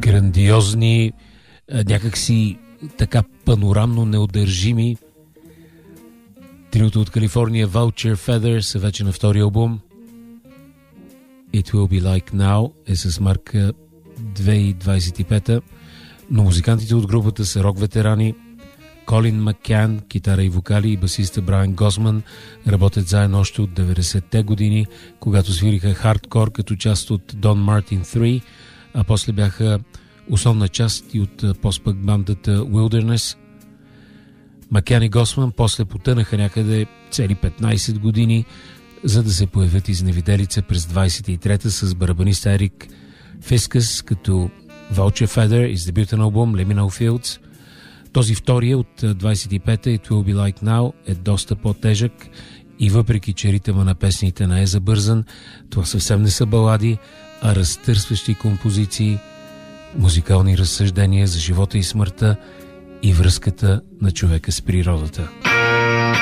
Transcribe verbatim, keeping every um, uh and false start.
грандиозни, някакси така панорамно неудържими. Триото от Калифорния Vulture Feather са вече на втори албум. It Will Be Like Now е с марка две хиляди двадесет и пета, но музикантите от групата са рок ветерани. Колин Маккан, китара и вокали, и басиста Брайан Госман работят заедно още от деветдесетте години, когато свириха хардкор като част от Don Martin три, а после бяха основна част и от постпък бандата Wilderness. Маккан и Госман после потънаха някъде цели петнадесет години, за да се появят изневиделица през двадесет и трета с барабанист Ерик Фискас като Vulture Feather из дебютен албум Liminal Fields. Този втория от двадесет и пета, It Will Be Like Now, е доста по-тежък и въпреки че ритъма на песните не е забързан, това съвсем не са балади, а разтърсващи композиции, музикални разсъждения за живота и смъртта и връзката на човека с природата.